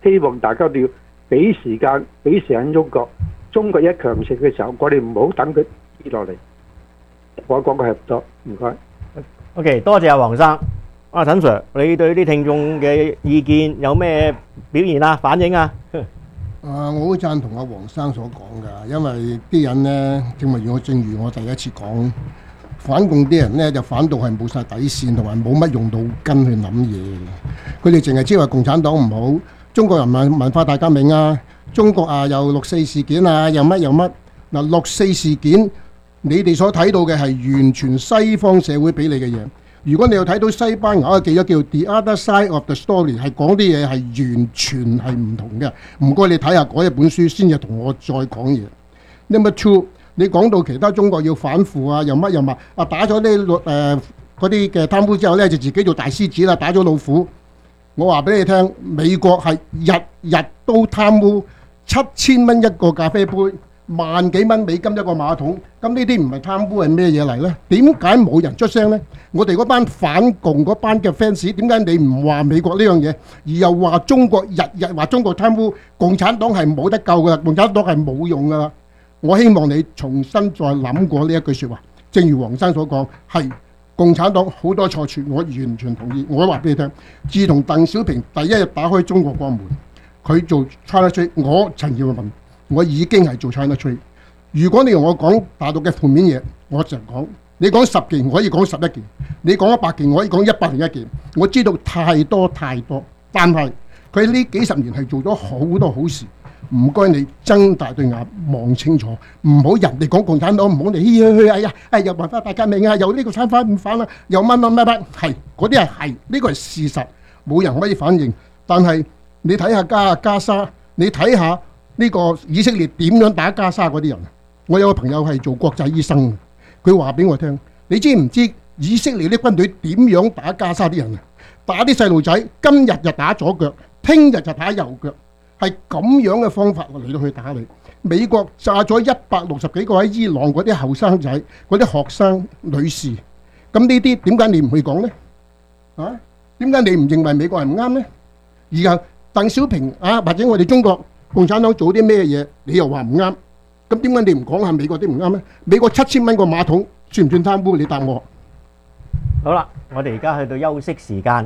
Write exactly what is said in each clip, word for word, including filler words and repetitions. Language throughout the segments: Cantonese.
希望大家都要俾時間俾時間中國。中國一強盛嘅時候，我哋唔好等佢跌落嚟。我講嘅係唔多，唔該。 OK， 多謝阿黃生。阿陳 Sir，你對啲聽眾嘅意見有咩表現啊、反應啊？ 啊，我好贊同阿黃生所講㗎，因為啲人呢，正如我正如我第一次講，反共啲人呢就反到係冇晒底線，同埋冇乜用腦筋去諗嘢。佢哋淨係知話共產黨唔好，中國人民文化大革命啊，中國啊又六四事件啊，又乜又乜。嗱，六四事件你哋所睇到嘅係完全西方社會俾你嘅嘢。如果你有睇到西班牙嘅記咗叫 The Other Side of the Story， 係講啲嘢係完全係唔同嘅。唔該你睇下嗰一本書先至同我再講嘢。Number two， 你講到其他中國要反腐啊，又乜又乜啊，打咗啲誒嗰啲嘅貪污之後呢，就自己做大獅子啦，打咗老虎。我話俾你聽，美國係日日都貪污七千蚊一個咖啡杯，萬幾蚊美金一個馬桶，咁呢啲唔係貪污係咩嘢嚟呢？點解冇人出聲呢？我哋嗰班反共嗰班嘅 fans， 點解你唔話美國呢樣嘢，而又話中國日日話中國貪污，共產黨係冇得救噶啦，共產黨係冇用噶啦。我希望你重新再諗過呢一句説話。正如黃生所講，係共產黨好多錯處，我完全同意。我話俾你聽，自從鄧小平第一日打開中國國門，佢做 China Trade， 我陳耀文。我已經係做 China Trade。如果你同我講大陸嘅負面嘢，我就講你講十件，我可以講十一件；你講一百件，我可以講一百零一件。我知道太多太多，但係佢呢幾十年係做咗好多好事。唔該你睜大對眼望清楚，唔好人哋講共產黨，唔好你嘻嘻嘻，哎呀，哎又文化大革命啊，又呢個參反唔反啊，又乜乜乜乜，係嗰啲係係呢個係事實，冇人可以反應。但係你睇下加加沙，你睇下。呢個以色列點樣打加沙嗰啲人？我有個朋友係做國際醫生，佢話俾我聽：你知唔知以色列啲軍隊點樣打加沙啲人啊？打啲細路仔，今日就打左腳，聽日就打右腳，係咁樣嘅方法嚟到去打你。美國炸咗一百六十幾個喺伊朗嗰啲後生仔、嗰啲學生女士，咁呢啲點解你唔去講呢？啊？點解你唔認為美國係唔啱呢？而家鄧小平啊，或者我哋中國共產黨做啲咩嘢，你又話唔啱，咁點解你唔講下美國啲唔啱呢？美國七千蚊個馬桶算唔算貪污？你答我。 好啦，我哋而家去到休息時間。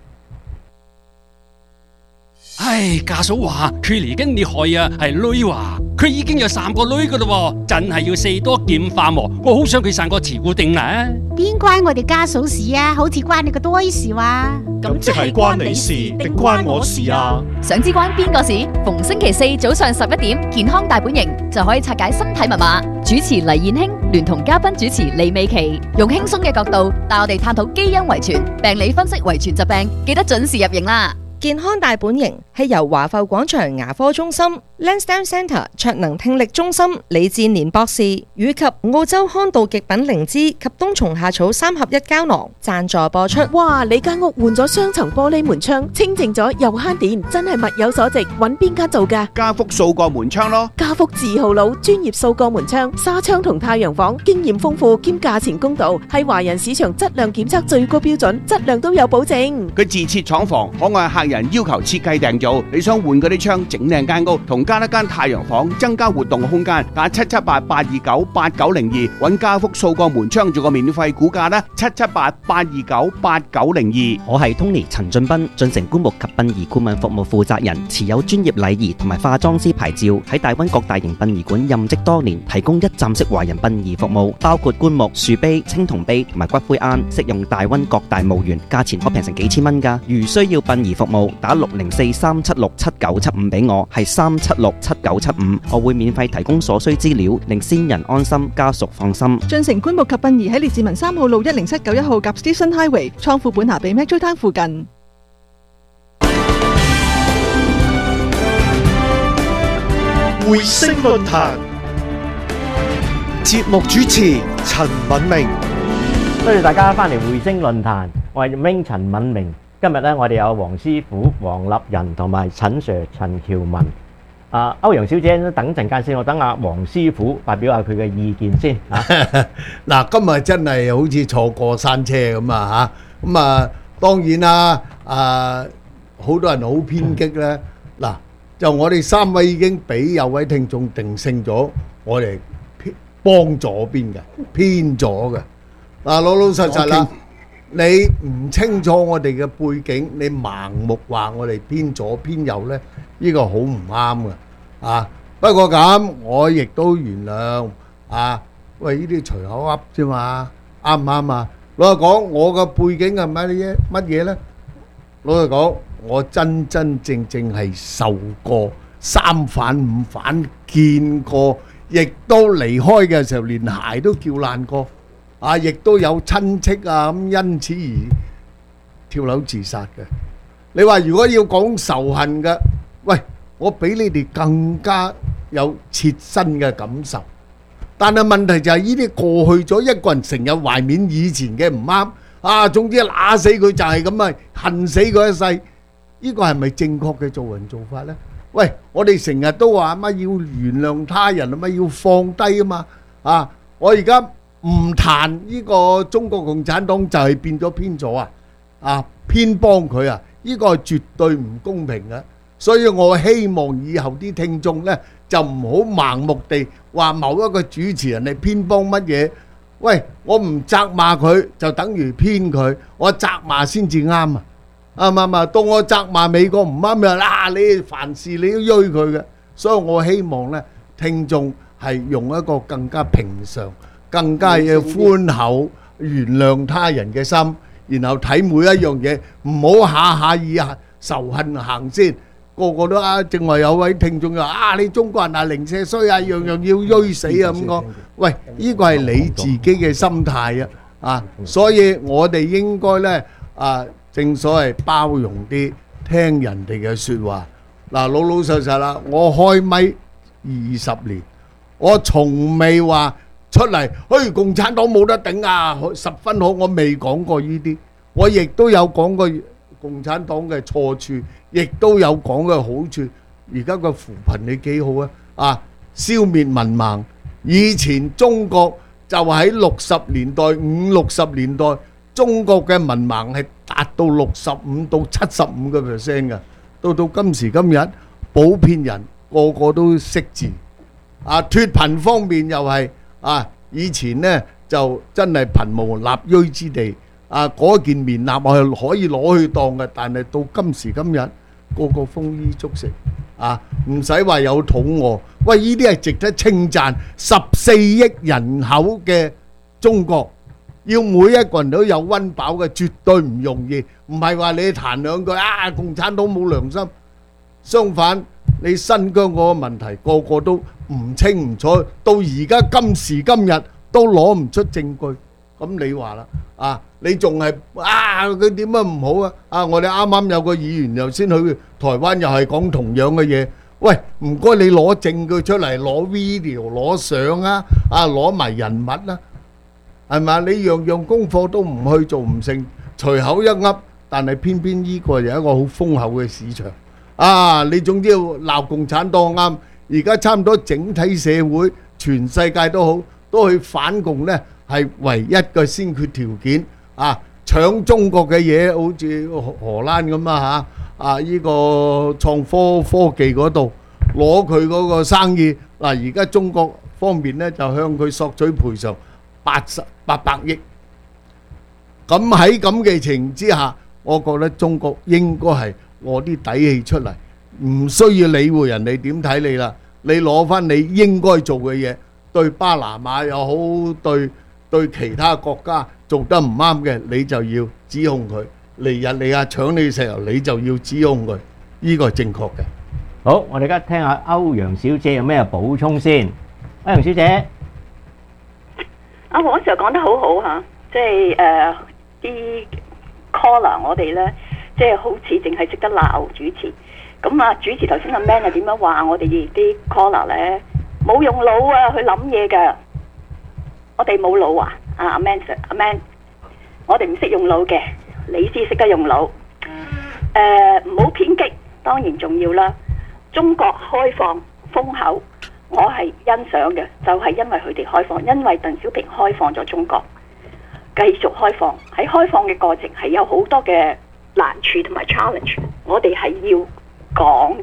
唉，家嫂話佢嚟緊你害啊，係女話佢已經有三個女噶啦，真係要四多劍化喎。我好想佢生個慈固定啦。 邊關我哋家嫂事啊？好似關你個多事話。 咁即係關你事定關我事啊？ 想知關邊個事？逢星期四早上十一點，健康大本營就可以拆解身體密碼。主持黎燕卿聯同嘉賓主持李美琪，用輕鬆嘅角度帶我哋探討基因遺傳、病理分析遺傳疾病，記得準時入營啦！ 健康大本營係由華埠廣場牙科中心、Lansdowne Centre 卓能聽力中心李志年博士以及澳洲康道極品靈芝及冬蟲夏草三合一膠囊贊助播出。 哇！你間屋換咗雙層玻璃門窗，清淨咗又慳電，真係物有所值。揾邊間做㗎？ 家福數個門窗咯。 家福字號佬，專業數個門窗、紗窗同太陽房，經驗豐富兼價錢公道，係華人市場質量檢測最高標準，質量都有保證。 佢自設廠房，可愛客人要求設計訂造。你想換嗰啲窗，整靚間屋，同加一間太陽房，增加活動空間，打七七八八二九八九零二，揾家福數個門窗做個免費估價啦，七七八八二九八九零二。 我係 Tony 陳俊斌，進城棺木及殯儀顧問服務負責人，持有專業禮儀同埋化妝師牌照，喺大灣各大型殯儀館任職多年，提供一站式華人殯儀服務，包括棺木、樹碑、青銅碑同埋骨灰龕，適用大灣各大墓園，價錢可平成幾千蚊㗎。如需要殯儀服務，打六零四三七六七九七五俾我，係三七六七九七五，我會免費提供所需資料，令先人安心，家屬放心。 進城棺木及殯儀喺列治文三號路一零七九一號及 Station Highway 倉庫本下比 Metro Town 附近。 回聲論壇節目主持陳敏明， 多謝大家翻嚟回聲論壇，我係 Wing 陳敏明。今日咧，我哋有黃師傅、黃立仁同埋陳 Sir 陳喬文。啊，歐陽小姐，等陣間先，我等阿黃師傅發表下佢嘅意見先嚇。 嗱，今日真係好似坐過山車咁啊嚇！咁啊，當然啦，啊，好多人好偏激咧。 嗱，就我哋三位已經俾有位聽眾定性咗，我哋偏幫左邊嘅，偏左嘅。嗱，老老實實啦，你唔清楚我哋嘅背景，你盲目話我哋偏左偏右呢，呢個好唔啱嘅啊！不過咁，我亦都原諒啊。喂，呢啲隨口噏啫嘛，啱唔啱啊？老實講，我嘅背景係乜嘢乜嘢呢？老實講，我真真正正係受過三反五反，見過，亦都離開嘅時候連鞋都叫爛過，啊！亦都有親戚啊咁，因此而跳樓自殺嘅。你話如果要講仇恨嘅，喂，我比你哋更加有切身嘅感受。但係問題就係呢啲過去咗，一個人成日懷緬以前嘅唔啱啊！總之揦死佢就係咁啊，恨死佢一世。呢個係咪正確嘅做人做法呢？喂，我哋成日都話乜要原諒他人啊，乜要放低啊嘛啊！我而家唔談呢個中國共產黨就係變咗偏左啊啊，偏幫佢啊！呢個係絕對唔公平嘅。所以我希望以後啲聽眾呢，就唔好盲目地話某一個主持人係偏幫乜嘢。喂，我唔責罵佢就等於偏佢，我責罵先至啱啊！啱唔啱啊？到我責罵美國唔啱嘅啦，你凡事你都追佢嘅。所以我希望呢，聽眾係用一個更加平常、更加嘅寬厚、原諒他人嘅心，然後睇每一樣嘢，唔好下下以仇恨行先。個個都啊，正話有位聽眾就啊，你中國人啊零舍衰啊，樣樣要鋥死啊咁講。喂，呢個係你自己嘅心態啊，啊，所以我哋應該呢，啊，正所謂包容啲，聽人哋嘅説話。嗱，老老實實啦，我開咪二十年，我從未話出嚟，嘿，共產黨冇得頂啊，十分好，我未講過呢啲，我亦都有講過共產黨嘅錯處，亦都有講嘅好處。而家個扶貧你幾好啊？啊，消滅文盲。以前中國就喺六十年代、五六十年代，中國嘅文盲係達到六十五到七十五個 percent 嘅。到到今時今日，普遍人個個都識字。啊，脫貧方面又係啊，以前呢就真係貧無立錐之地。啊！嗰件棉衲我係可以攞去當嘅，但係到今時今日，個個豐衣足食，啊，唔使話有肚餓。喂，呢啲係值得稱讚。十四億人口嘅中國，要每一個人都有溫飽嘅，絕對唔容易。唔係話你彈兩句啊，共產黨冇良心。相反，你新疆嗰個問題，個個都唔清唔楚，到而家今時今日都攞唔出證據。咁你話啦，啊，你仲係啊佢點解唔好啊？啊，我哋啱啱有個議員又先去台灣，又係講同樣嘅嘢。喂，唔該你攞證據出嚟，攞 video 攞相啊，啊攞埋人物啦，係咪啊？你樣樣功課都唔去做唔成，隨口一噏，但係偏偏呢個有一個好豐厚嘅市場。啊，你總之要鬧共產黨啱，而家差唔多整體社會，全世界都好，都去反共呢。係唯一嘅先決條件啊！搶中國嘅嘢，好似荷蘭咁啊嚇啊！呢個創科科技嗰度攞佢嗰個生意嗱，而家中國方面咧就向佢索取賠償八十八百億。咁喺咁嘅情形之下，我覺得中國應該係攞啲底氣出嚟，唔需要理會人哋點睇你啦。你攞翻你應該做嘅嘢，對巴拿馬又好，對對其他國家做得唔啱嘅，你就要指控佢。嚟日嚟啊搶你石油，你就要指控佢。呢個係正確嘅。 好，我哋而家聽下歐陽小姐有咩補充先。歐陽小姐， 阿黃 Sir 講得好好嚇，即係誒啲 caller 我哋咧，即係好似淨係識得鬧主持。咁啊，主持頭先阿 Man 係點樣話我哋啲 caller 咧冇用腦啊去諗嘢㗎？我哋冇腦啊！啊阿 Man Sir 阿 Man， 我哋唔識用腦嘅，你先識得用腦。誒唔好偏激，當然重要啦。中國開放封口，我係欣賞嘅，就係因為佢哋開放，因為鄧小平開放咗中國，繼續開放。喺開放嘅過程係有好多嘅難處同埋 challenge，我哋係要講嘅，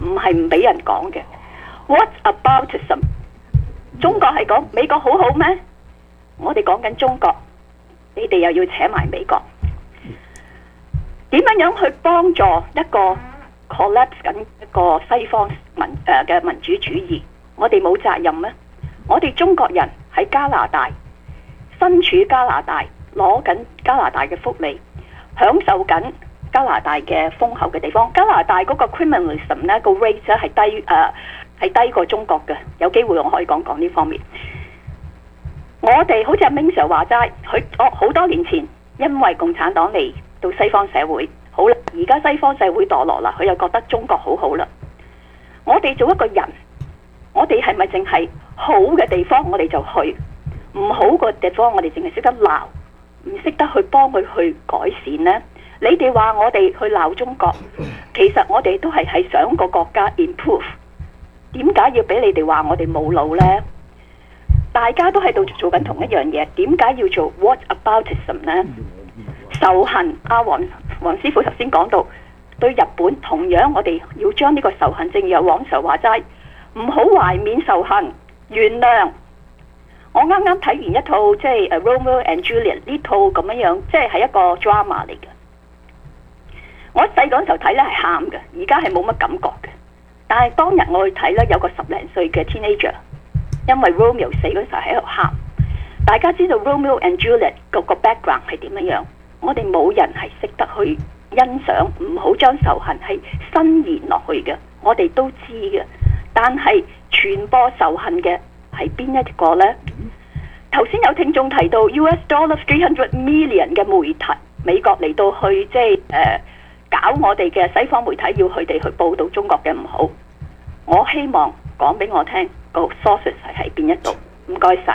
唔係唔俾人講嘅。What aboutism？ 中國係講美國好好咩？我哋講緊中國，你哋又要扯埋美國，點樣樣去幫助一個 collapse 緊一個西方民誒嘅、呃、民主主義？我哋冇責任咩？我哋中國人喺加拿大，身處加拿大，攞緊加拿大嘅福利，享受緊加拿大嘅豐厚嘅地方。加拿大嗰個 criminalism 呢個 rate 咧係低誒。呃係低過中國嘅，有機會我可以講講呢方面。我哋好似阿 Ming Sir 話齋，佢我好多年前因為共產黨嚟到西方社會，好啦，而家西方社會墮落啦，佢又覺得中國好好啦。我哋做一個人，我哋係咪淨係好嘅地方我哋就去，唔好嘅地方我哋淨係識得鬧，唔識得去幫佢去改善呢？你哋話我哋去鬧中國，其實我哋都係係想個國家 improve。點解要俾你哋話我哋冇腦呢？大家都喺度做緊同一樣嘢，點解要做 what aboutism 呢？仇恨，阿黃黃師傅頭先講到，對日本同樣我哋要將呢個仇恨，正如有黃 Sir 話齋，唔好懷緬仇恨，原諒。我啱啱睇完一套即係 Romeo and Juliet 呢套咁樣樣，即係係一個 drama 嚟嘅。我細嗰陣時候睇呢係喊嘅，而家係冇乜感覺嘅。但係當日我去睇咧，有個十零歲嘅 teenager， 因為 Romeo 死嗰時候喺度喊。大家知道 Romeo and Juliet 個個 background 係點樣樣？我哋冇人係識得去欣賞，唔好將仇恨係伸延落去嘅。我哋都知嘅，但係傳播仇恨嘅係邊一個呢？頭先有聽眾提到 U S dollar three hundred million 嘅媒體，美國嚟到去即係誒。呃搞我哋嘅西方媒體要佢哋去報導中國嘅唔好，我希望講俾我聽個 sources 係喺邊一度。唔該晒。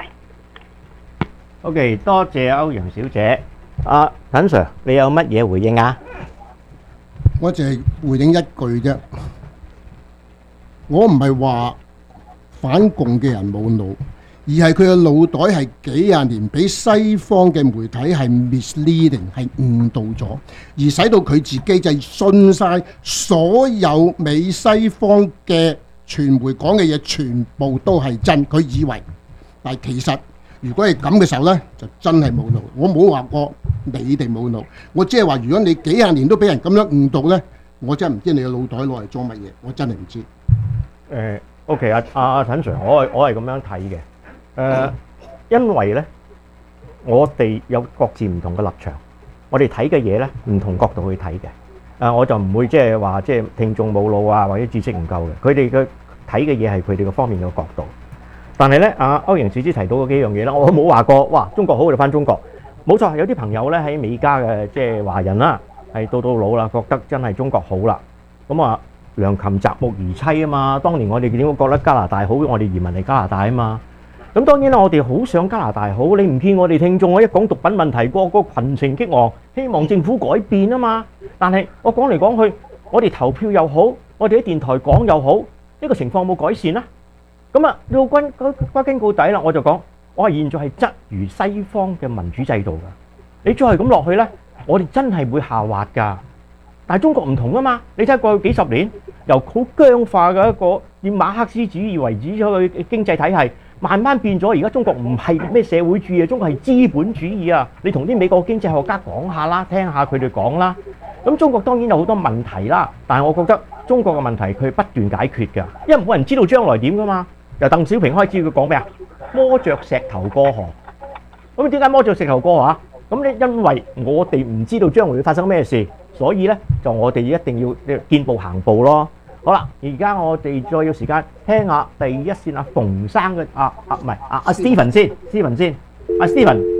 OK， 多謝歐陽小姐。阿陳 Sir， 你有乜嘢回應啊？ 我淨係回應一句啫，我唔係話反共嘅人冇腦，而係佢嘅腦袋係幾廿年俾西方嘅媒體係 misleading 係誤導咗，而使到佢自己就信晒所有美西方嘅傳媒講嘅嘢全部都係真，佢以為，但係其實如果係咁嘅時候呢，就真係冇腦。我冇話過你哋冇腦，我只係話如果你幾廿年都俾人咁樣誤導呢，我真係唔知你嘅腦袋攞嚟做乜嘢，我真係唔知。 誒 OK 啊啊陳 Sir， 我係我係咁樣睇嘅。誒、呃，因為咧，我哋有各自唔同嘅立場，我哋睇嘅嘢咧，唔同角度去睇嘅。誒、呃，我就唔會即係話即係聽眾冇腦啊，或者知識唔夠嘅。佢哋嘅睇嘅嘢係佢哋嘅方面嘅角度。但係咧，阿歐陽小姐提到嗰幾樣嘢咧，我冇話過，哇，中國好就翻中國，冇錯。有啲朋友咧喺美加嘅即係華人啦，係到到老啦，覺得真係中國好啦。咁啊，良禽擇木而棲啊嘛。當年我哋點會覺得加拿大好？我哋移民嚟加拿大啊嘛。咁當然啦，我哋好想加拿大好，你唔見我哋聽眾，我一講毒品問題，個個群情激昂，希望政府改變啊嘛。但係我講嚟講去，我哋投票又好，我哋喺電台講又好，呢個情況冇改善啦。咁啊，到歸歸根到底啦，我就講，我係現在係質疑西方嘅民主制度㗎。你再係咁落去呢，我哋真係會下滑㗎。但係中國唔同啊嘛，你睇過去幾十年，由好僵化嘅一個以馬克思主義為主咗嘅經濟體系。慢慢變咗，而家中國唔係咩社會主義啊，中國係資本主義啊！你同啲美國經濟學家講下啦，聽下佢哋講啦。咁中國當然有好多問題啦，但係我覺得中國嘅問題佢不斷解決㗎，因為冇人知道將來點㗎嘛。由鄧小平開始，佢講咩啊？摸着石頭過河。咁點解摸着石頭過河啊？咁咧，因為我哋唔知道將來會發生咩事，所以咧就我哋一定要見步行步咯。好啦，而家我哋再有時間聽下第一線阿馮生嘅啊啊，唔係啊阿 Steven 先 ，Steven 先，阿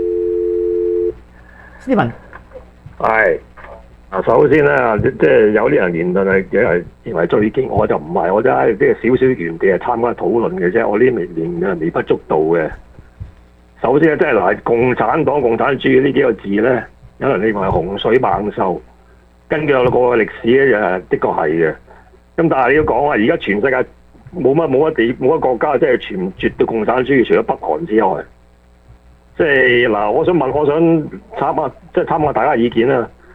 Steven，Steven， 係啊，首先咧，即係有啲人言論係係認為最勁，我就唔係，我真係即係少少原地係參加討論嘅啫，我呢啲微連微不足道嘅。首先咧，即係嗱，共產黨、共產主義呢幾個字咧，有人認為洪水猛獸，根據我個歷史咧，就係的確係嘅。咁但係你要講話，而家全世界冇乜冇乜地冇乜國家即係全絕對共產主義，除咗北韓之外。即係嗱，我想問，我想參下即係參下大家意見啦。好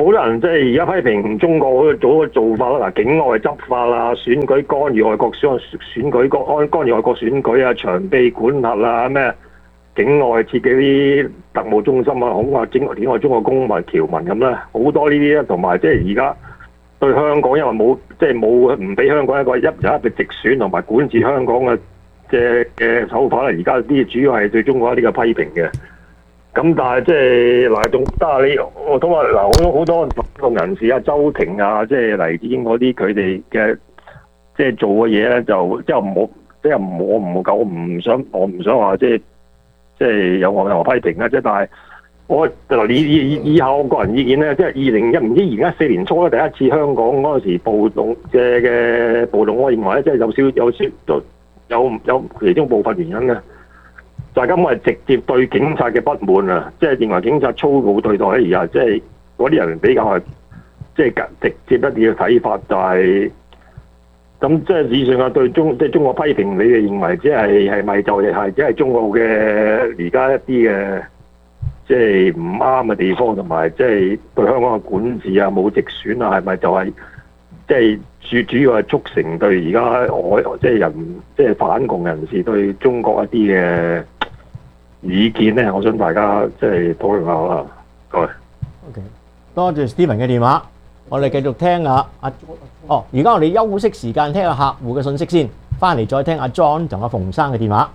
好多人即係而家批評中國嗰個做個做法啦，嗱，境外執法啊，選舉干預外國選選舉干干預外國選舉啊，長臂管轄啊，咩境外設嘅啲特務中心啊，恐嚇境外境外中國公民僑民咁啦，好多呢啲咧，同埋即係而家對香港，因為冇即係冇唔俾香港一個一人一嘅直選同埋管治香港嘅嘅嘅手法咧，而家啲主要係對中國一啲嘅批評嘅。咁但係即係嗱，仲得啊！你我都話嗱，好多好多反共人士啊，周庭啊，即係黎智英嗰啲，佢哋嘅即係做嘅嘢咧，就即係唔好，即係唔我唔夠，我唔想，我唔想話即係即係有我任何批評啊！即係但係我嗱，以以以下我個人意見咧，即係二零一唔知而家四年初咧，第一次香港嗰陣時暴動嘅嘅暴動，我認為咧，即係有少有少有有有其中部分原因嘅。大家係直接對警察嘅不滿啊，即係認為警察粗暴對待咧，而家即係嗰啲人比較係即係直接一啲嘅睇法，就係咁即係以上啊對中即係中國批評，你哋認為即係係咪就係即係中國嘅而家一啲嘅即係唔啱嘅地方，同埋即係對香港嘅管治啊冇直選啊，係咪就係即係主主要係促成對而家我即係人即係反共人士對中國一啲嘅意見咧，我想大家即係討論下啦。各位 ，OK， 多謝 Steven 嘅電話，我哋繼續聽下阿哦，而家我哋休息時間聽下客戶嘅信息先，翻嚟再聽阿 John 同阿馮生嘅電話。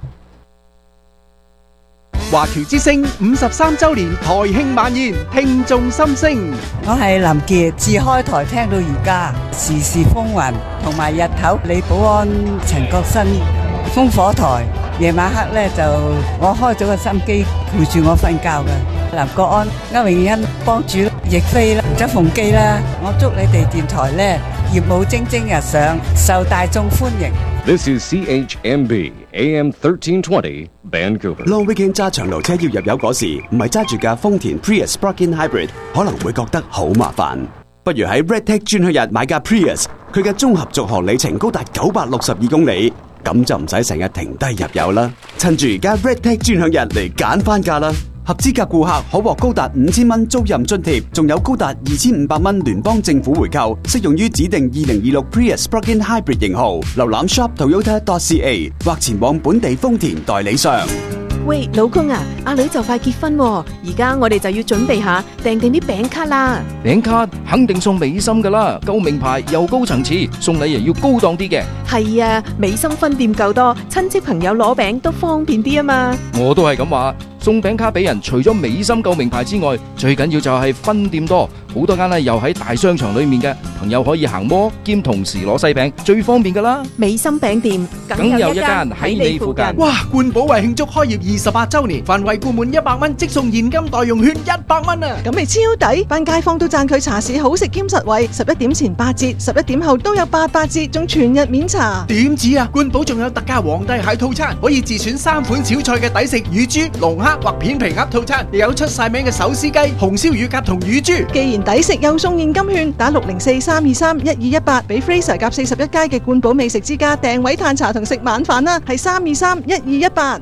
華僑之聲五十三週年台慶晚宴，聽眾心聲。 我係林傑，自開台聽到而家，時時風雲，同埋日頭李寶安、陳國新烽火台，夜晚黑咧就我開咗個心機陪住我瞓覺嘅。林國安、歐永欣幫主亦飛啦，周鳳基啦，我祝你哋電台咧業務蒸蒸日上，受大眾歡迎。 This is C H M B A M thirteen twenty Vancouver。 Long weekend 揸長途車要入油嗰時，唔係揸住架豐田 Prius Plug-in Hybrid， 可能會覺得好麻煩。不如喺 RedTech 專享日買架 Prius， 佢嘅綜合續航里程高達九百六十二公里，咁就唔使成日停低入油啦。趁住而家 RedTech 專享日嚟揀翻價啦！合資格顧客可獲高達五千蚊租賃津貼，仲有高達二千五百蚊聯邦政府回購，適用於指定二零二六 Prius Plug-in Hybrid 型號。瀏覽 shop toyota dot c a 或前往本地豐田代理商。 喂，老公啊，阿女就快結婚喎，而家我哋就要準備下訂定啲餅卡啦。 餅卡肯定送美心噶啦，夠名牌又高層次，送禮又要高檔啲嘅。 係啊，美心分店夠多，親戚朋友攞餅都方便啲啊嘛。 我都係咁話，送餅卡俾人，除咗美心夠名牌之外，最緊要就係分店多，好多間咧又喺大商場裏面嘅，朋友可以行摩兼同時攞西餅，最方便噶啦。 美心餅店梗有一間喺你附近。 哇！冠寶為慶祝開業二十八週年，凡惠顧滿一百蚊即送現金代用券一百蚊啊！ 咁咪超抵，班街坊都讚佢茶市好食兼實惠，十一點前八折，十一點後都有八八折，仲全日免茶。 點止啊！冠寶仲有特價皇帝蟹套餐，可以自選三款小菜嘅抵食乳豬、龍蝦或片皮鴨套餐，亦有出晒名嘅手撕雞、紅燒乳鴿同乳豬。 既然抵食又送現金券，打六零四三二三一二一八，俾 Fraser 夾四十一街嘅冠寶美食之家訂位嘆茶同食晚飯啦，係三二三一二一八。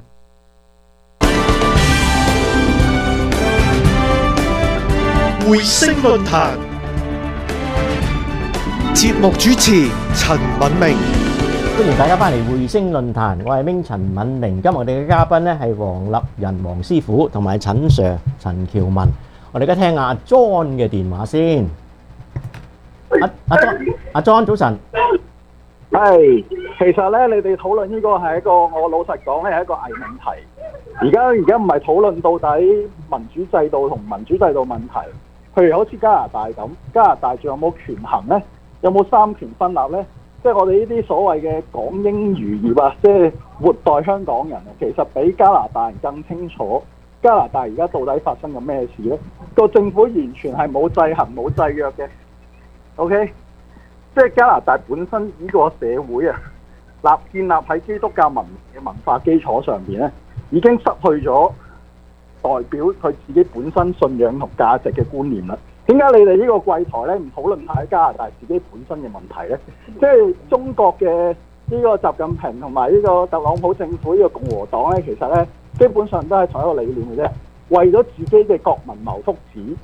匯聲論壇節目主持陳敏明， 歡迎大家翻嚟匯聲論壇，我係明陳敏明。今日我哋嘅嘉賓咧係黃立仁黃師傅同埋陳 Sir 陳喬文。我哋而家聽下阿 John 嘅電話先。阿阿 John， 阿 John 早晨。 係，其實咧，你哋討論呢個係一個，我老實講咧係一個偽命題。而家而家唔係討論到底民主制度同民主制度問題。譬如好似加拿大咁，加拿大仲有冇權衡呢？有冇三權分立呢？即係我哋呢啲所謂嘅港英餘孽啊，即係活代香港人啊，其實比加拿大人更清楚加拿大而家到底發生緊咩事呢？個政府完全係冇制衡、冇制約嘅。OK， 即係加拿大本身呢個社會啊，立建立喺基督教文嘅文化基礎上邊咧，已經失去咗代表佢自己本身信仰同價值嘅觀念啦。點解你哋呢個櫃台咧唔討論下加拿大自己本身嘅問題呢？即係中國嘅呢個習近平同埋呢個特朗普政府呢個共和黨咧，其實咧基本上都係同一個理念嘅啫，為咗自己嘅國民謀福祉。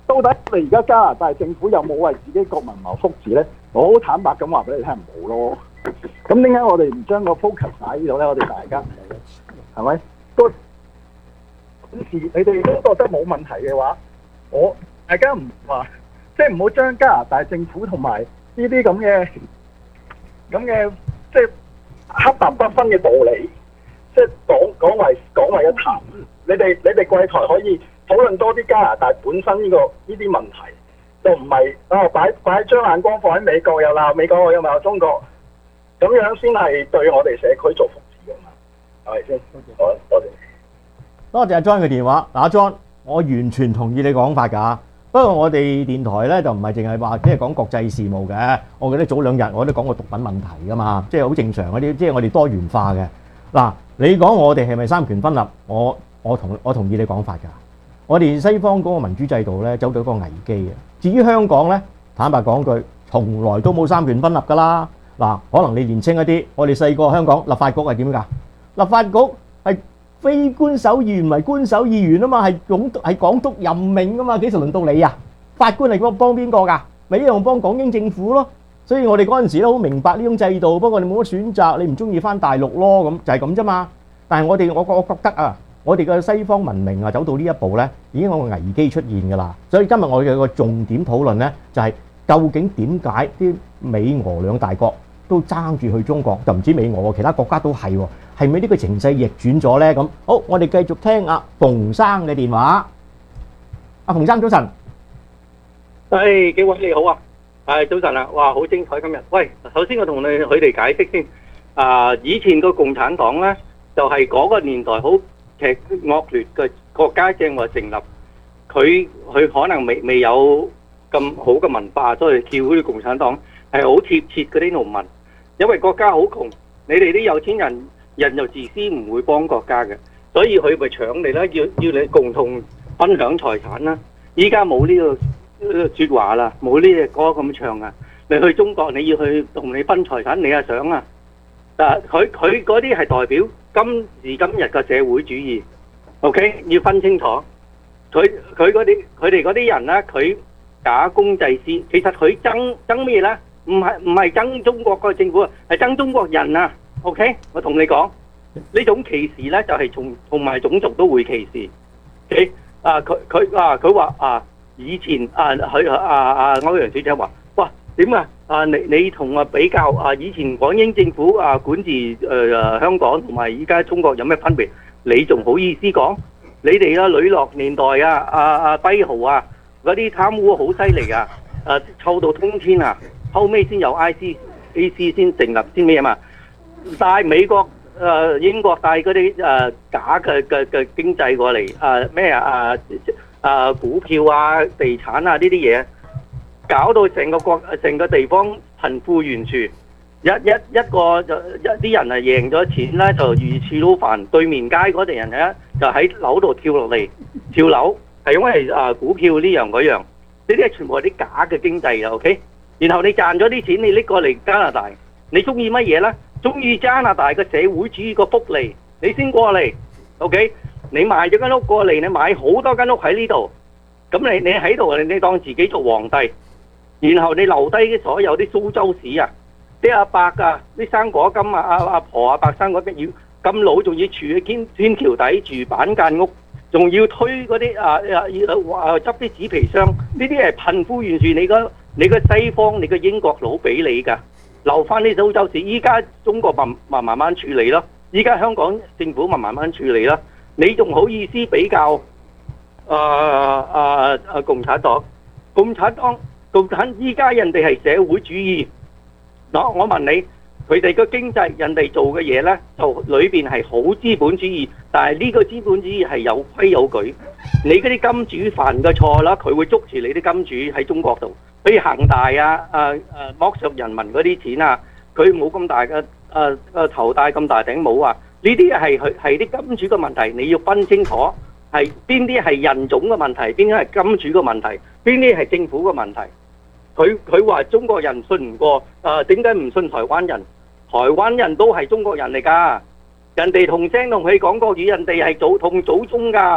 到底我哋而家加拿大政府有冇為自己國民謀福祉咧？我好坦白咁話俾你聽，冇咯。咁點解我哋唔將個 focus 喺呢度咧？我哋大家係咪？個事你哋都覺得冇問題嘅話，我大家唔話，即係唔好將加拿大政府同埋呢啲咁嘅咁嘅即係黑白不分嘅道理，即係講講為講為一談。你哋你哋貴台可以討論多啲加拿大本身呢、這個呢啲問題，就唔係啊擺擺將眼光放喺美國又鬧美國又鬧中國，咁樣先係對我哋社區做服務㗎嘛，係咪先？好，多謝。 多謝阿 John 嘅電話。嗱，阿 John，我完全同意你講法㗎。不過我哋電台咧就唔係淨係話即係講國際事務嘅。我記得早兩日我都講過毒品問題㗎嘛，即係好正常嗰啲，即係我哋多元化嘅。嗱，你講我哋係咪三權分立？我我同我同意你講法㗎。我哋西方嗰個民主制度咧走到一個危機嘅。至於香港咧，坦白講句，從來都冇三權分立㗎啦。嗱，可能你年青一啲，我哋細個香港立法局係點㗎？立法局係非官守議員，唔係官守議員啊嘛，係總係港督任命啊嘛，幾時輪到你啊？法官係幫幫邊個㗎？咪一樣幫港英政府咯。所以我哋嗰陣時都好明白呢種制度，不過你冇乜選擇，你唔中意翻大陸咯，咁就係咁啫嘛。但係我哋我我覺得啊，我哋嘅西方文明啊走到呢一步咧，已經有個危機出現㗎啦。所以今日我哋個重點討論咧，就係究竟點解啲美俄兩大國都爭住去中國，就唔止美俄喎，其他國家都係喎。係咪呢個情勢逆轉咗咧？咁好，我哋繼續聽阿馮生嘅電話。阿馮生早晨， 誒幾位你好啊！誒早晨啊！哇，好精彩今日。喂，首先我同你佢哋解釋先。啊，以前個共產黨咧，就係嗰個年代好劇惡劣嘅國家正話成立，佢佢可能未未有咁好嘅文化，所以叫嗰啲共產黨係好貼切嗰啲農民，因為國家好窮，你哋啲有錢人。人又自私，唔會幫國家嘅，所以佢咪搶你啦，要要你共同分享財產啦。依家冇呢個説話啦，冇呢隻歌咁唱啊！你去中國，你要去同你分財產，你又想啊？嗱，佢佢嗰啲係代表今時今日嘅社會主義 ，OK， 要分清楚。佢佢嗰啲佢哋嗰啲人咧，佢假公濟私，其實佢憎憎咩咧？唔係唔係憎中國個政府啊，係憎中國人啊！OK， 我同你講呢種歧視咧，就係從同埋種族都會歧視。OK，啊佢佢啊佢話啊以前啊佢啊啊歐陽小姐話，哇點啊啊你你同啊比較啊以前港英政府啊管治誒誒香港同埋依家中國有咩分別？你仲好意思講？你哋啊呂樂年代啊啊啊跛豪啊嗰啲貪污好犀利啊！誒臭到通天啊！後尾先有 I C A C 先成立先咩啊嘛？帶美國誒、呃、英國帶嗰啲誒假嘅嘅嘅經濟過嚟誒咩啊啊股票啊地產啊呢啲嘢，搞到成個國成個地方貧富懸殊，一一一個就一啲人係贏咗錢咧就如廁都煩，對面街嗰啲人咧就喺樓度跳落嚟跳樓，係因為啊股票呢樣嗰樣，呢啲係全部係啲假嘅經濟啊 OK， 然後你賺咗啲錢你拎過嚟加拿大，你中意乜嘢咧？中意加拿大嘅社會主義個福利，你先過嚟 ，OK？ 你買咗間屋過嚟，你買好多間屋喺呢度，咁你你喺度，你你當自己做皇帝，然後你留低所有啲蘇州市啊，啲阿伯啊，啲生果金啊，阿阿婆阿伯生果金要咁老，仲要住喺天天橋底住板間屋，仲要推嗰啲啊啊要執啲紙皮箱，呢啲係貧富懸殊，你個你個西方你個英國佬俾你㗎。留翻啲蘇州市，依家中國慢慢慢慢處理咯，依家香港政府慢慢慢處理啦。你仲好意思比較？誒誒誒共產黨，共產黨，共產依家人哋係社會主義。嗱，我問你，佢哋個經濟，人哋做嘅嘢咧，就裏邊係好資本主義，但係呢個資本主義係有規有矩。你嗰啲金主犯嘅錯啦，佢會捉住你啲金主喺中國度。譬如恒大啊，誒誒剝削人民嗰啲錢啊，佢冇咁大嘅誒誒頭戴咁大頂帽啊，呢啲係係係啲金主嘅問題，你要分清楚係邊啲係人種嘅問題，邊啲係金主嘅問題，邊啲係政府嘅問題。佢佢話中國人信唔過，誒點解唔信台灣人？台灣人都係中國人嚟㗎，人哋同聲同氣講國語，人哋係祖同祖宗㗎。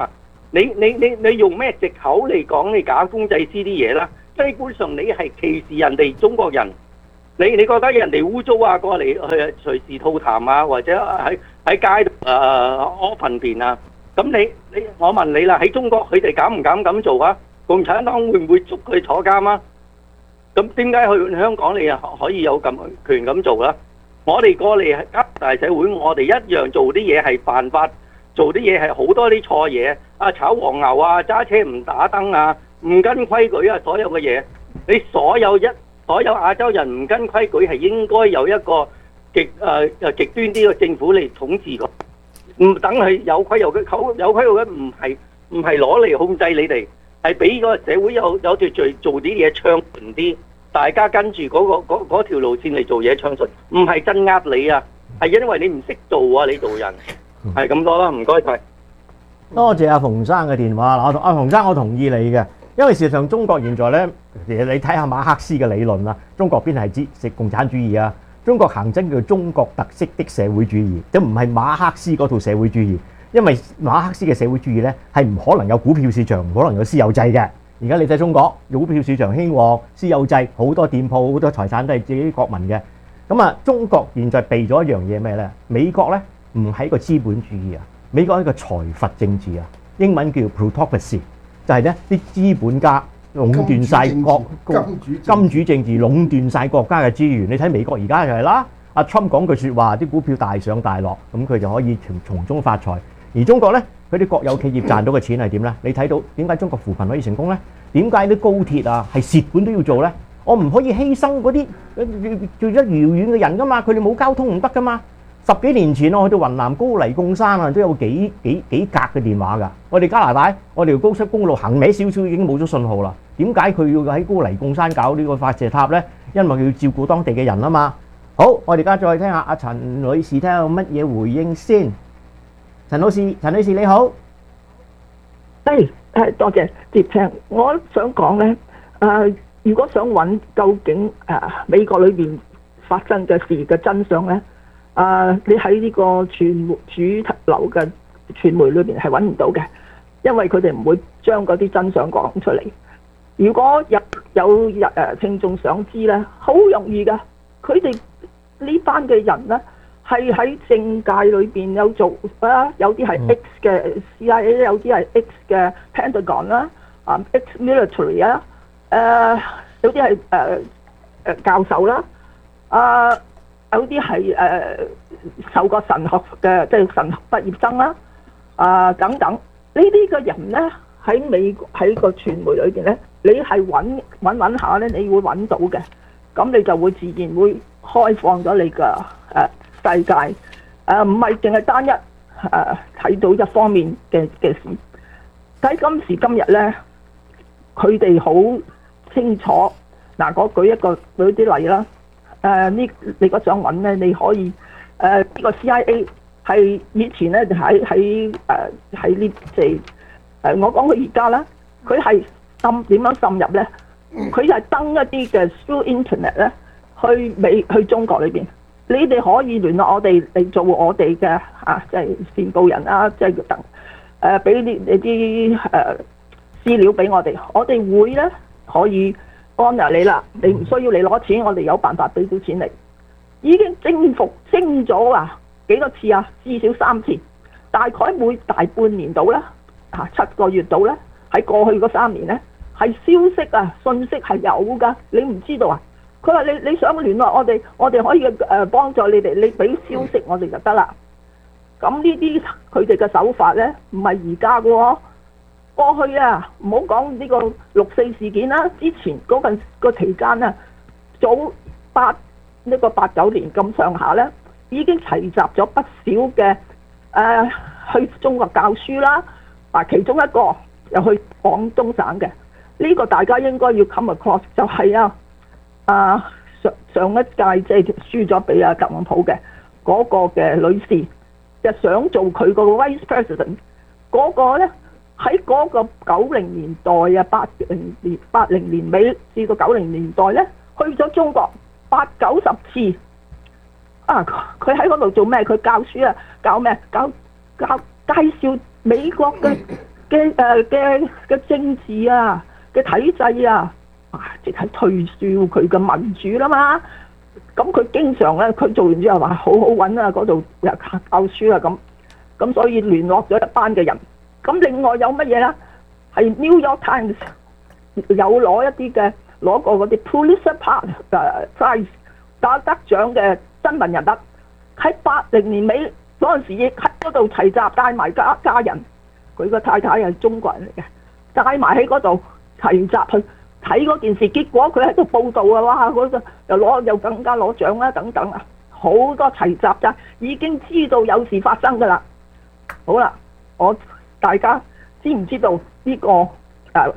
你你你你用咩藉口嚟講你假公濟私啲嘢啦？基本上你係歧視人哋中國人。你你覺得人哋污糟啊，過嚟去隨時吐痰啊，或者喺喺街度誒屙糞便啊？咁你你我問你啦，喺中國佢哋敢唔敢咁做啊？共產黨會唔會捉佢坐監啊？咁點解去香港你又可以有咁權咁做啦？我哋過嚟加大社會，我哋一樣做啲嘢係犯法，做啲嘢係好多啲錯嘢啊！炒黃牛啊，揸車唔打燈啊，唔跟規矩啊，所有嘅嘢，你所有一所有亞洲人唔跟規矩係應該有一個極誒誒極端啲嘅政府嚟統治個，唔等係有規有矩，有規有矩唔係唔係攞嚟控制你哋，係俾個社會有有秩序做啲嘢暢順啲。大家跟住嗰、嗰個嗰嗰條路線嚟做嘢暢順，唔係鎮壓你啊，係因為你唔識做啊，你做人係咁多啦，唔該晒。 多謝阿馮生嘅電話。嗱，我同阿馮生我同意你嘅，因為事實上中國現在咧，其實你睇下馬克思嘅理論啦，中國邊係支持共產主義啊？中國行真叫中國特色的社會主義，都唔係馬克思嗰套社會主義，因為馬克思嘅社會主義咧係唔可能有股票市場，唔可能有私有制嘅。而家你睇中國，股票市場興旺，私有制，好多店鋪、好多財產都係自己國民嘅。咁啊，中國現在避咗一樣嘢咩咧？美國咧唔係一個資本主義啊，美國係一個財閥政治啊，英文叫 plutocracy， 就係咧啲資本家壟斷晒國金主政治，壟斷晒國家嘅資源。你睇美國而家就係啦，阿 Trump 講句説話，啲股票大上大落，咁佢就可以從從中發財。而中國咧，佢啲國有企業賺到嘅錢係點咧？你睇到點解中國扶貧可以成功咧？點解啲高鐵啊係蝕本都要做咧？我唔可以犧牲嗰啲最咗遙遠嘅人噶嘛，佢哋冇交通唔得噶嘛。十幾年前我去到雲南高黎貢山啊，都有幾幾幾格嘅電話㗎。我哋加拿大，我哋條高速公路行歪少少已經冇咗信號啦。點解佢要喺高黎貢山搞呢個發射塔咧？因為佢要照顧當地嘅人啊嘛。好，我哋而家再聽下阿陳女士睇下有乜嘢回應先。陳老師，陳女士你好。 誒誒，多謝接聽。我想講咧，誒，如果想揾究竟誒美國裏邊發生嘅事嘅真相咧，誒，你喺呢個傳媒主流嘅傳媒裏邊係揾唔到嘅，因為佢哋唔會將嗰啲真相講出嚟。如果有有誒聽眾想知咧，好容易噶，佢哋呢班嘅人咧。係喺政界裏邊有做啊，有啲係 X 嘅 C I A， 有啲係 X 嘅 Pentagon 啦，啊 X military 啊，誒有啲係誒誒教授啦，啊有啲係誒受過神學嘅，即係神學畢業生啦，啊等等呢啲嘅人咧喺美國喺個傳媒裏邊咧，你係揾揾揾下咧，你會揾到嘅，咁你就會自然會開放咗你嘅誒。世界誒唔係淨係單一誒睇到一方面嘅嘅事，喺今時今日咧，佢哋好清楚。嗱，我舉一個舉啲例啦。誒呢，你如果想揾咧，你可以誒呢個 C I A 係以前咧喺喺誒喺呢即係誒我講佢而家啦，佢係滲點樣滲入咧？佢係登一啲嘅 through internet 咧去美去中國裏邊。你哋可以聯絡我哋嚟做我哋嘅啊，即係線報人啊，即係等誒俾啲你啲誒資料俾我哋，我哋會咧可以 honor 你啦。你唔需要你攞錢，我哋有辦法俾到錢你。已經征服征咗啊幾多次啊？至少三次，大概每大半年度啦，嚇七個月度咧，喺過去嗰三年咧係消息啊信息係有㗎，你唔知道啊？佢話：你你想聯絡我哋，我哋可以誒幫助你哋，你俾消息我哋就得啦。咁呢啲佢哋嘅手法咧，唔係而家嘅喎。過去啊，唔好講呢個六四事件啦，之前嗰陣個期間啊，早八呢個八九年咁上下咧，已經齊集咗不少嘅誒、呃、去中國教書啦。啊，其中一個又去廣東省嘅，呢、這個大家應該要 come across 就係啊。啊上上一屆即係輸咗俾阿特朗普嘅嗰個嘅女士，就想做佢個 vice president 嗰個咧，喺嗰個九零年代啊，八零年八零年尾至到九零年代咧，去咗中國八九十次啊！佢喺嗰度做咩？佢教書啊，教咩？教教介紹美國嘅嘅誒嘅嘅政治啊嘅體制啊，啊，即係推銷佢嘅民主啦嘛。咁佢經常咧，佢做完之後話好好揾啊，嗰度又教書啊咁，咁所以聯絡咗一班嘅人。咁另外有乜嘢咧？係 New York Times 有攞一啲嘅攞過嗰啲 Pulitzer Prize 打得獎嘅新聞人物，喺八零年尾嗰陣時亦喺嗰度齊集，帶埋家家人，佢個太太係中國人嚟嘅，帶埋喺嗰度齊集去睇嗰件事。結果佢喺度報導啊，哇！嗰個又攞又更加攞獎啦，等等啊，好多齊集咋，已經知道有事發生㗎啦。好啦，我大家知唔知道呢、這個誒誒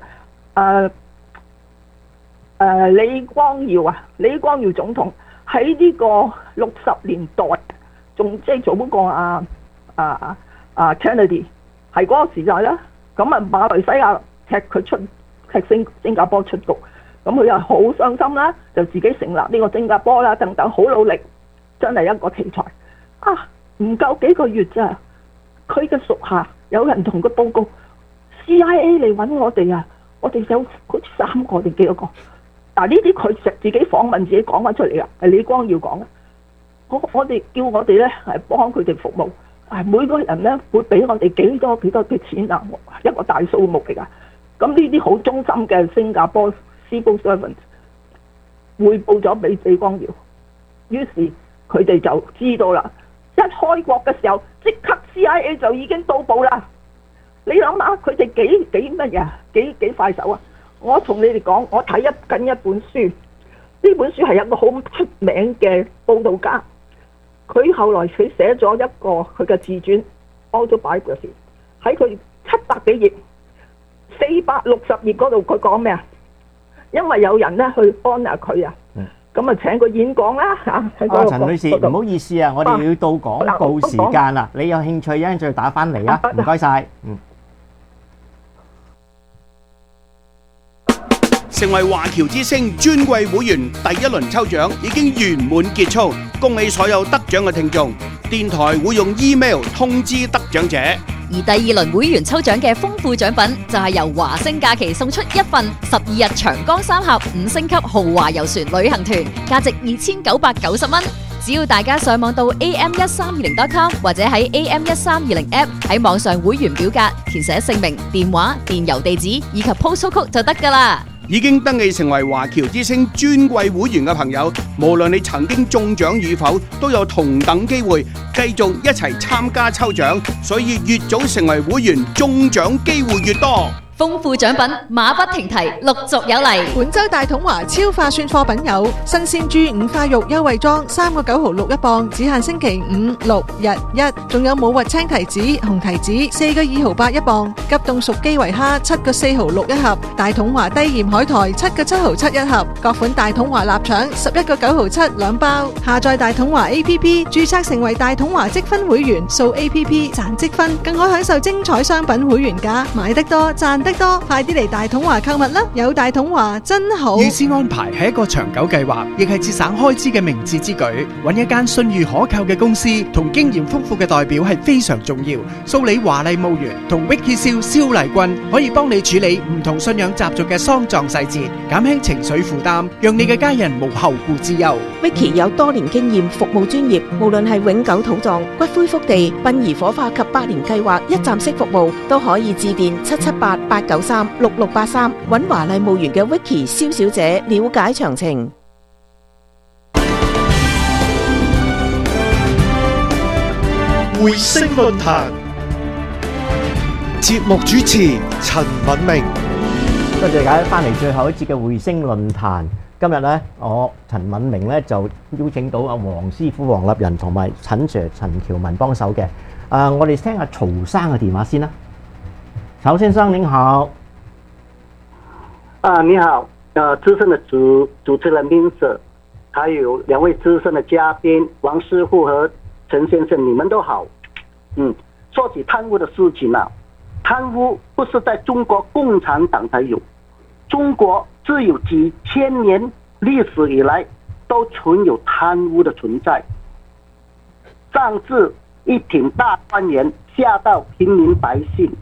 誒李光耀啊？李光耀總統喺呢個六十年代仲即係早過啊啊啊 Kennedy 係嗰個時代啦。咁啊馬來西亞踢佢出踢新新加坡出局，咁佢又好傷心啦，就自己成立呢個新加坡啦，等等，好努力，真係一個奇才啊！唔夠幾個月咋，佢嘅屬下有人同佢報告 C I A 嚟揾我哋啊！我哋有好似三個定幾多個？嗱，呢啲佢自己訪問自己講翻出嚟噶，係李光耀講嘅。我我哋叫我哋咧係幫佢哋服務，係每個人咧會俾我哋幾多幾多嘅錢啊，一個大數目嚟噶。咁呢啲好忠心嘅新加坡 civil servant 匯報咗俾李光耀，於是佢哋就知道啦。一開國嘅時候，即刻 C I A 就已經到埗啦。你諗下，佢哋幾幾乜嘢？幾幾快手啊！我同你哋講，我睇一緊一本書，呢本書係一個好出名嘅報道家，佢後來佢寫咗一個佢嘅自傳 autobiography， 喺佢七百幾頁、四百六十頁嗰度，佢講咩啊？因為有人咧去 honour 佢啊，咁啊請佢演講啦嚇。 啊，陳女士，唔好意思啊，我哋要到廣告時間啦，你有興趣一陣再打翻嚟啊，唔該晒。嗯。 成為華僑之星尊貴會員第一輪抽獎已經圓滿結束，恭喜所有得獎嘅聽眾。電台會用 email 通知得獎者。 而第二輪會員抽獎嘅豐富獎品就係由華星假期送出一份十二日長江三峽五星級豪華遊船旅行團，價值二千九百九十蚊。只要大家上網到 a m 一三二零 dot com 或者喺 a m 一三二零 app 喺網上會員表格填寫姓名、電話、電郵地址以及 postal code 就得㗎啦。 已經登記成為華僑之星尊貴會員嘅朋友，無論你曾經中獎與否，都有同等機會繼續一齊參加抽獎，所以越早成為會員，中獎機會越多。 豐富獎品馬不停蹄，陸續有嚟。 本周大統華超化算貨品有新鮮豬五花肉優惠裝三個九毫六一磅，只限星期五六日一。仲有冇核青提子、紅提子四個二毫八一磅，急凍熟基圍蝦七個四毫六一盒，大統華低鹽海苔七個七毫七一盒，各款大統華臘腸十一個九毫七兩包。下載大統華 A P P， 註冊成為大統華積分會員，掃 A P P 賺積分，更可享受精彩商品會員價，買得多賺得多，快啲嚟大統華購物啦！有大統華真好。 預先安排係一個長久計劃，亦係節省開支嘅明智之舉。揾一間信譽可靠嘅公司同經驗豐富嘅代表係非常重要。蘇里華麗墓園同 Vicky 蕭蕭麗君可以幫你處理唔同信仰習俗嘅喪葬細節，減輕情緒負擔，讓你嘅家人無後顧之憂。 Vicky 有多年經驗，服務專業，無論係永久土葬、骨灰福地、殯儀火化及百年計劃一站式服務，都可以致電七七八八九三六六八三，揾華麗墓園嘅 Vicky 蕭小姐了解詳情。 回聲論壇節目主持陳敏明。 多謝大家翻嚟最後一節嘅回聲論壇。今日咧，我陳敏明咧就邀請到阿黃師傅黃立仁同埋陳 Sir 陳喬文幫手嘅。誒，我哋聽下曹生嘅電話先啦。曹先生您好。 啊，你好，呃，资深的主主持人 Min Sir， 还有两位资深的嘉宾王师傅和陈先生，你们都好。嗯，说起贪污的事情啊，贪污不是在中国共产党才有，中国自有几千年历史以来都存有贪污的存在。上至一品大官员，下到平民百姓，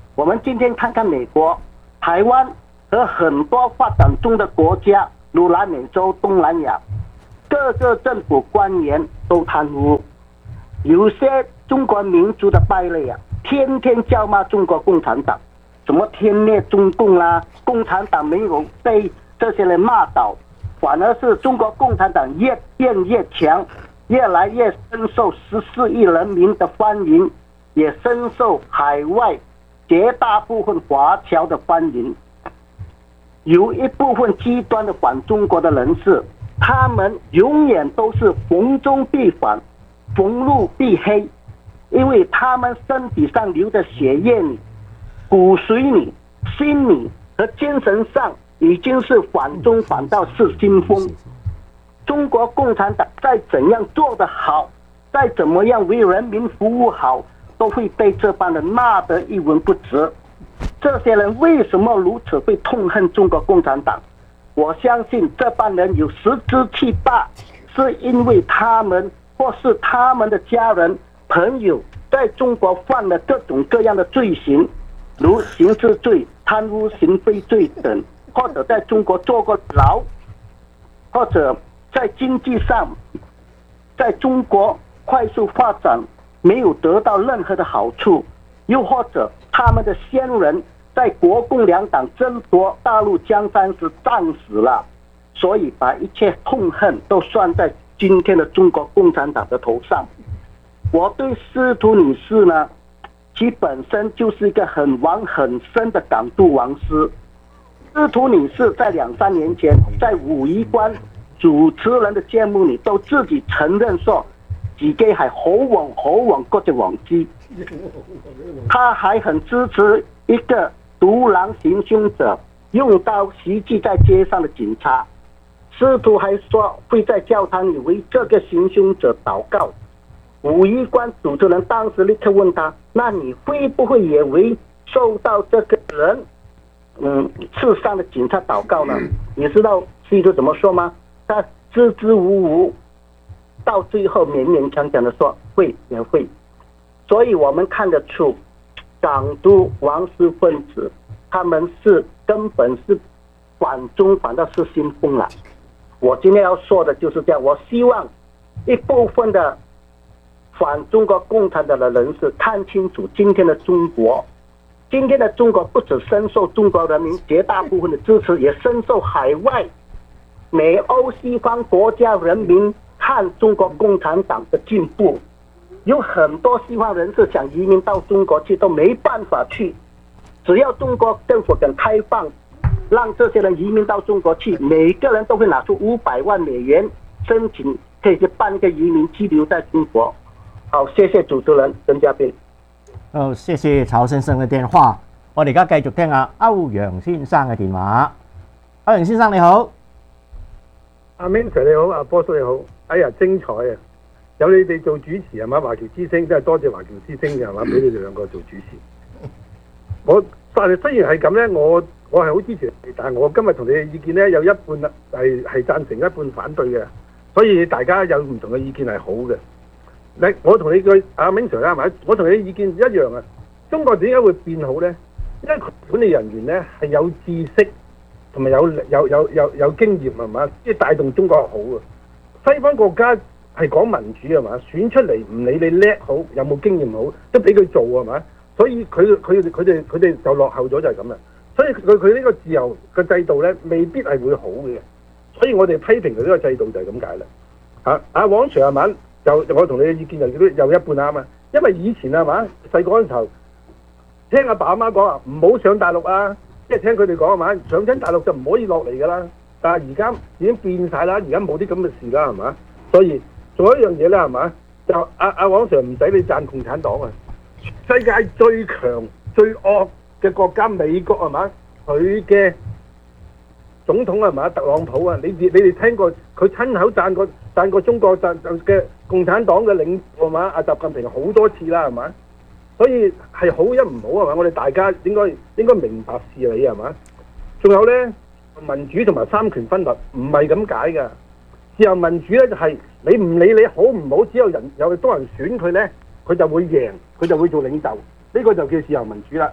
我们今天看看美国、台湾和很多发展中的国家，如南美洲、东南亚，各个政府官员都贪污，有些中国民族的败类啊，天天叫骂中国共产党，什么天灭中共啦、啊，共产党没有被这些人骂倒，反而是中国共产党越变越强，越来越深受十四亿人民的欢迎，也深受海外绝大部分华侨的欢迎。有一部分极端的反中国的人士，他们永远都是逢中必反，逢路必黑，因为他们身体上流的血液里、骨髓里、心理和精神上已经是反中反到失心疯。中国共产党再怎样做得好，再怎么样为人民服务好，都会被这帮人骂得一文不值。这些人为什么如此会痛恨中国共产党？我相信这帮人有十之七八是因为他们或是他们的家人朋友在中国犯了各种各样的罪行，如刑事罪、贪污行贿罪等，或者在中国坐过牢，或者在经济上在中国快速发展没有得到任何的好处，又或者他们的先人在国共两党争夺大陆江山时战死了，所以把一切痛恨都算在今天的中国共产党的头上。我对司徒女士呢，其本身就是一个很玩很深的港督王师。司徒女士在两三年前在五一关主持人的节目里都自己承認說自己係好黃好黃嗰隻黃雞，他還很支持一個獨狼行兇者用刀襲擊在街上的警察。司徒還說會在教堂裡為這個行兇者禱告。五一關主持人當時立刻問他：那你會不會也為受到這個人嗯刺傷的警察禱告呢？你知道司徒怎麼說嗎？他支支吾吾，到最後勉勉強強的說會也會。所以我們看得出港督王室分子他們是根本是反中反到失心瘋了。我今天要說的就是這樣，我希望一部分的反中國共產黨的人士看清楚今天的中國，今天的中國不只深受中國人民絕大部分的支持，也深受海外美歐西方國家人民看中國共產黨的進步。有很多西方人士想移民到中國去都沒辦法去，只要中國政府肯開放讓這些人移民到中國去，每個人都會拿出五百萬美元申請可以去辦個移民居留在中國。好，謝謝主持人曾嘉賓。 好，謝謝曹先生嘅電話。我哋而家繼續聽下歐陽先生嘅電話。歐陽先生你好。 阿 Minster 你好，阿波叔你好。哎呀，精彩啊！有你哋做主持係嘛？華僑之聲真係多謝華僑之聲嘅係嘛？俾你哋兩個做主持。我但係雖然係咁咧，我我係好支持你，但係我今日同你嘅意見咧有一半係係贊成，一半反對嘅，所以大家有唔同嘅意見係好嘅。你我同你嘅阿 Minster 係咪？我同你嘅意見一樣啊！中國點解會變好咧？因為管理人員咧係有知識同埋有有有有有經驗係嘛，即係帶動中國好啊！西方國家係講民主係嘛，選出嚟唔理你叻好有冇經驗好，都俾佢做係嘛，所以佢佢佢哋佢哋就落後咗就係咁啦。所以佢佢呢個自由嘅制度咧，未必係會好嘅。所以我哋批評佢呢個制度就係咁解啦。啊阿黃 Sir 係嘛？就我同你嘅意見又有一半啱啊！因為以前係嘛細個嗰陣時候，聽阿爸阿媽講啊，唔好上大陸啊，即係聽佢哋講係嘛，上親大陸就唔可以落嚟㗎啦。但係而家已經變晒啦，而家冇啲咁嘅事啦係嘛，所以仲有一樣嘢咧係嘛，就阿阿黃 Sir 唔使你讚共產黨啊，世界最強最惡嘅國家美國係嘛，佢嘅總統係嘛特朗普啊，你你哋聽過佢親口讚過讚過中國讚嘅共產黨嘅領導係嘛，阿習近平好多次啦係嘛，所以係好一唔好係嘛，我哋大家應該應該明白事理係嘛，仲有咧。民主同埋三權分立唔係咁解㗎，自由民主咧就係你唔理你好唔好，只有人有多人選佢咧，佢就會贏，佢就會做領袖，呢個就叫自由民主啦。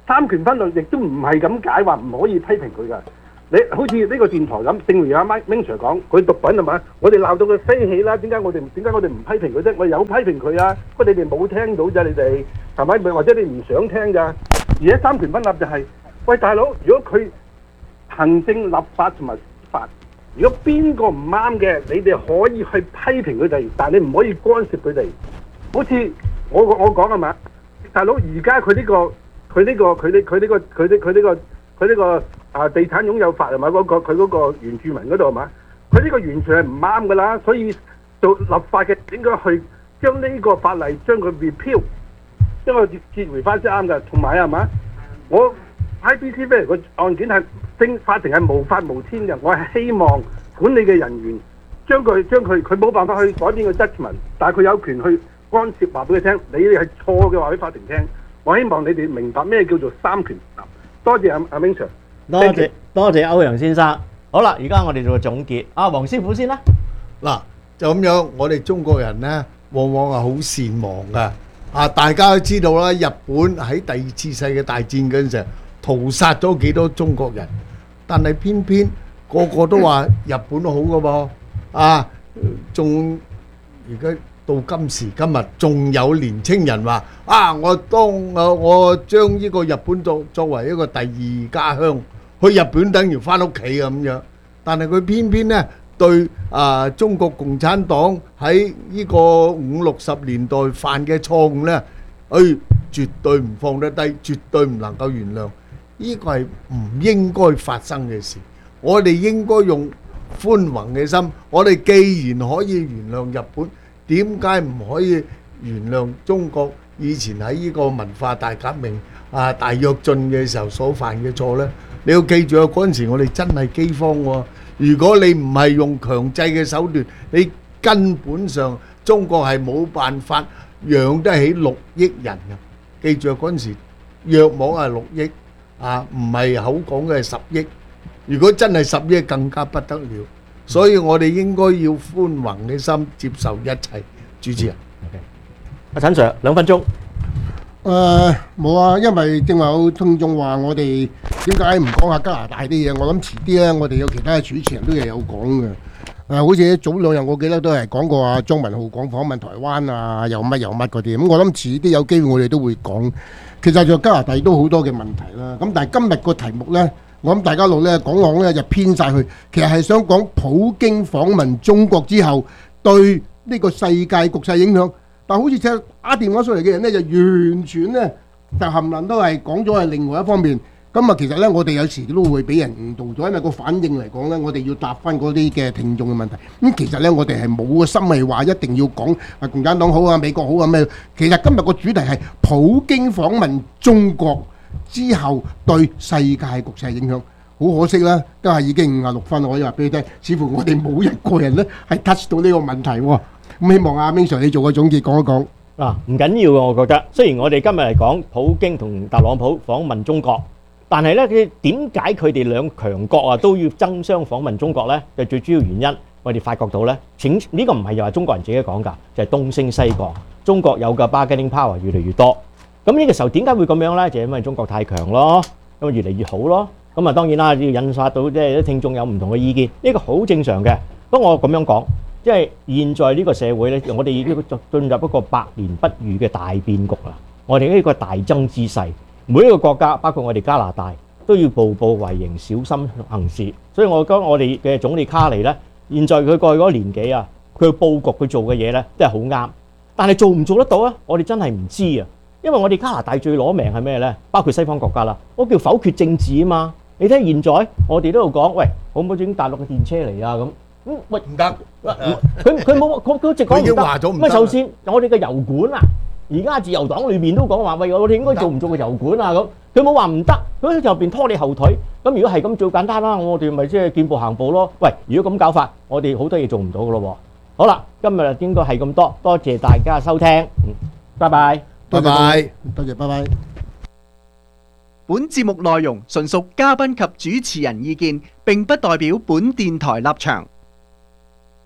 三權分立亦都唔係咁解話唔可以批評佢㗎。你好似呢個電台咁，正如阿 Mike Ming Sir 講，佢毒品係嘛？我哋鬧到佢飛起啦，點解我哋點解我哋唔批評佢啫？我有批評佢啊，不過你哋冇聽到啫，你哋係咪？或者你唔想聽㗎？而家三權分立就係、是，喂大佬，如果佢行政、立法同埋司法，如果邊個唔啱嘅，你哋可以去批評佢哋，但係你唔可以干涉佢哋。好似我我講係嘛，大佬而家佢呢個佢呢個佢呢佢呢個佢呢佢呢個佢呢個啊地產擁有法係咪嗰個佢嗰個原住民嗰度係嘛？佢呢個完全係唔啱㗎啦，所以做立法嘅應該去將呢個法例將佢 repeal， 將佢撤回翻先啱㗎。同埋係嘛，我 I B C 飛嚟個案件係正法庭係無法無天嘅，我係希望管理嘅人員將佢將佢佢冇辦法去改變個 judgment， 但係佢有權去干涉話俾佢聽，你哋係錯嘅話俾法庭聽。我希望你哋明白咩叫做三權立。多謝阿阿 Ming Sir， 多謝多謝歐陽先生。好啦，而家我哋做個總結。阿黃師傅先啦。 嗱，就咁樣，我哋中國人呢，往往係好善忘㗎。啊，大家都知道啦，日本喺第二次世界大戰嗰陣時，屠殺咗幾多中國人，但係偏偏個個都話日本好㗎噃。啊，仲而家到今時今日，仲有年青人話：啊，我當我我將呢個日本作作為一個第二家鄉，去日本等於翻屋企咁樣。但係佢偏偏呢對啊中國共產黨喺呢個五六十年代犯嘅錯誤呢，誒絕對唔放得低，絕對唔能夠原諒。呢個係唔應該發生嘅事。我哋應該用寬宏嘅心。我哋既然可以原諒日本，點解唔可以原諒中國以前喺呢個文化大革命啊大躍進嘅時候所犯嘅錯呢？你要記住啊，嗰陣時我哋真係饑荒喎。如果你唔係用強制嘅手段，你根本上中國係冇辦法養得起六億人嘅。記住啊，嗰陣時約莫係六億啊，唔係口講嘅係十億。如果真係十億更加不得了。所以我哋應該要寬宏嘅心接受一切。主持人， 阿陳 Sir 兩分鐘。 誒冇啊，因為正話有聽眾話我哋點解唔講下加拿大啲嘢？我諗遲啲咧，我哋有其他嘅主持人都係有講嘅。誒，好似早兩日我記得都係講過阿莊文浩講訪問台灣啊，又乜又乜嗰啲。咁我諗遲啲有機會我哋都會講。其實就加拿大都好多嘅問題啦。咁但係今日個題目咧，我諗大家路咧講講咧就偏晒去，其實係想講普京訪問中國之後對呢個世界局勢影響。但好似聽打電話上嚟嘅人咧，就完全咧就冚唪唥都係講咗係另外一方面。咁啊，其實咧我哋有時都會俾人誤導咗，因為個反應嚟講咧，我哋要答翻嗰啲嘅聽眾嘅問題。咁其實咧，我哋係冇個心係話一定要講啊共產黨好啊、美國好啊咩。其實今日個主題係普京訪問中國之後對世界局勢影響。好可惜啦，都係已經五十六分，我可以話俾你聽，似乎我哋冇一個人咧係 touch 到呢個問題喎。咁希望阿 Ming Sir 你做個總結講一講。 嗱，唔緊要嘅，我覺得。雖然我哋今日嚟講普京同特朗普訪問中國，但係咧，佢點解佢哋兩強國啊都要爭相訪問中國咧？就最主要原因，我哋發覺到咧，請呢個唔係又係中國人自己講㗎，就係東升西降，中國有嘅 bargaining power 越嚟越多。咁呢個時候點解會咁樣咧？就係因為中國太強咯，咁啊越嚟越好咯。咁啊當然啦，要引發到即係啲聽眾有唔同嘅意見，呢個好正常嘅。不過我咁樣講。即係現在呢個社會咧，我哋已經進入一個百年不遇嘅大變局啦。我哋呢個大爭之勢，每一個國家，包括我哋加拿大，都要步步為營，小心行事。所以我覺得我哋嘅總理卡尼咧，現在佢過去嗰個年紀啊，佢嘅佈局佢做嘅嘢咧，都係好啱。但係做唔做得到啊？我哋真係唔知啊。因為我哋加拿大最攞命係咩咧？包括西方國家啦，我叫否決政治啊嘛。你睇現在我哋都度講，喂，可唔可以整大陸嘅電車嚟啊？咁咁喂唔得，佢佢冇佢佢直講唔得。咁首先我哋嘅油管啊，而家自由黨裏面都講話，喂，我哋應該做唔做個油管啊？咁佢冇話唔得，佢喺入邊拖你後腿。咁如果係咁最簡單啦，我哋咪即係見步行步咯。喂，如果咁搞法，我哋好多嘢做唔到噶咯喎。好啦，今日應該係咁多，多謝大家收聽，嗯，拜拜， 拜拜，多謝，拜拜。 本節目內容純屬嘉賓及主持人意見，並不代表本電台立場。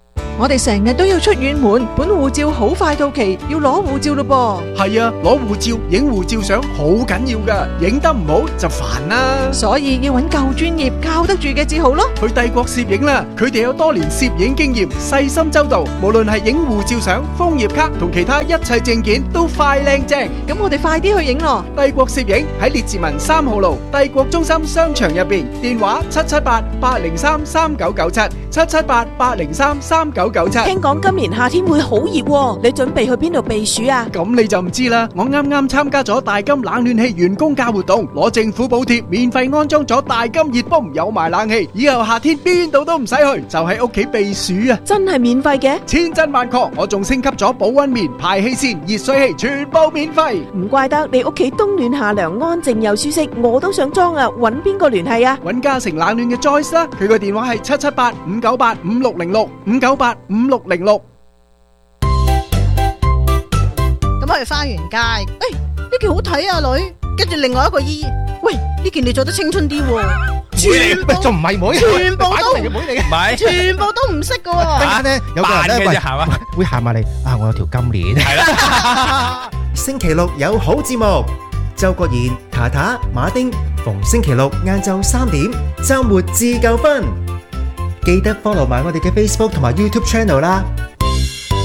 我哋成日都要出遠門，本護照好快到期，要攞護照咯噃。 係啊，攞護照、影護照相好緊要噶，影得唔好就煩啦。 所以要揾夠專業、靠得住嘅至好咯。 去帝國攝影啦，佢哋有多年攝影經驗，細心周到，無論係影護照相、楓葉卡同其他一切證件都快靚正。 咁我哋快啲去影咯。 帝國攝影喺列治文三號路帝國中心商場入邊，電話七七八八零三三九九七七七八八零三三九九七。 聽講今年夏天會好熱喎，你準備去邊度避暑啊？ 咁你就唔知啦。我啱啱參加咗大金冷暖氣員工價活動，攞政府補貼，免費安裝咗大金熱泵，有埋冷氣，以後夏天邊度都唔使去，就喺屋企避暑啊！ 真係免費嘅， 千真萬確。我仲升級咗保溫棉、排氣扇、熱水器，全部免費。 唔怪得你屋企冬暖夏涼，安靜又舒適，我都想裝啊！揾邊個聯繫啊？ 揾嘉誠冷暖嘅 Joyce 啦，佢個電話係七七八五九八五六零六五九八五六零六。 咁去花園街，誒呢件好睇啊女，跟住另外一個姨，喂呢件你着得青春啲喎，全部仲唔係妹， 全部都妹嚟嘅，唔係， 全部都唔識噶喎。 突然間咧，有個人咧喂會行埋嚟啊！我有條金鏈，係啦。 星期六有好節目，周國賢、塔塔、馬丁，逢星期六晏晝三點，週末自夠分。記得 follow 埋我哋嘅 Facebook 同埋 YouTube channel 啦。